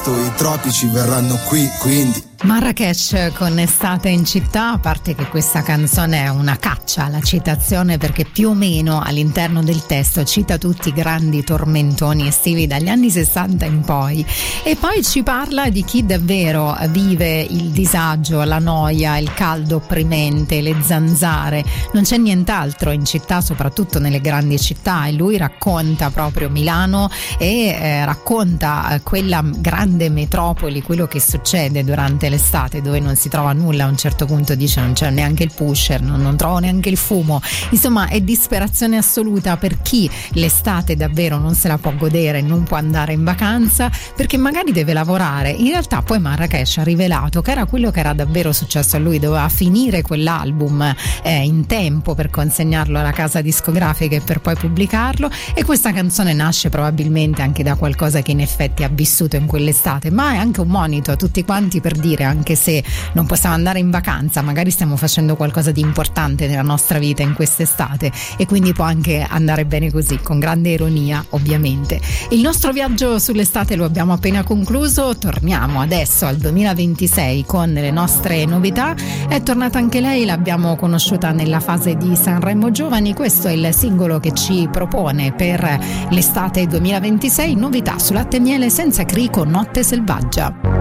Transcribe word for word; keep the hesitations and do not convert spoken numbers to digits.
I tropici verranno qui, quindi Marrakesh con Estate in città, a parte che questa canzone è una caccia alla citazione, perché più o meno all'interno del testo cita tutti i grandi tormentoni estivi dagli anni sessanta in poi, e poi ci parla di chi davvero vive il disagio, la noia, il caldo opprimente, le zanzare. Non c'è nient'altro in città, soprattutto nelle grandi città, e lui racconta proprio Milano e eh, racconta eh, quella grande metropoli, quello che succede durante l'estate, dove non si trova nulla. A un certo punto dice non c'è neanche il pusher, non, non trovo neanche il fumo. Insomma, è disperazione assoluta per chi l'estate davvero non se la può godere, non può andare in vacanza perché magari deve lavorare. In realtà poi Marrakesh ha rivelato che era quello che era davvero successo a lui, doveva finire quell'album eh, in tempo per consegnarlo alla casa discografica e per poi pubblicarlo, e questa canzone nasce probabilmente anche da qualcosa che in effetti ha vissuto in quell'estate, ma è anche un monito a tutti quanti per dire, anche se non possiamo andare in vacanza, magari stiamo facendo qualcosa di importante nella nostra vita in quest'estate, e quindi può anche andare bene così, con grande ironia ovviamente. Il nostro viaggio sull'estate lo abbiamo appena concluso, torniamo adesso al duemilaventisei con le nostre novità. È tornata anche lei, l'abbiamo conosciuta nella fase di Sanremo Giovani, questo è il singolo che ci propone per l'estate duemilaventisei, novità su Latte e Miele senza Crico, Notte Selvaggia.